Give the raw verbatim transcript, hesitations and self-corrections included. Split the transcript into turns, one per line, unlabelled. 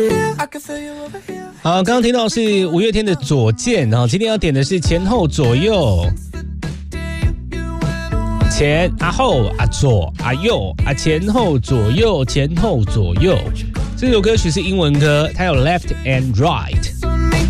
好，刚刚听到是五月天的左键，然后今天要点的是前后左右，前啊后啊左啊右啊前后左右前后左右。这首歌曲是英文歌，它有 left and right。